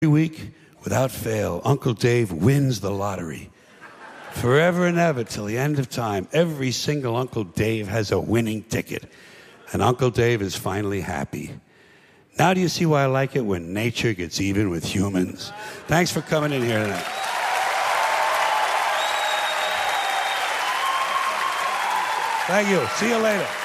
Every week, without fail, Uncle Dave wins the lottery. Forever and ever, till the end of time, every single Uncle Dave has a winning ticket. And Uncle Dave is finally happy. Now do you see why I like it when nature gets even with humans? Thanks for coming in here tonight. Thank you. See you later.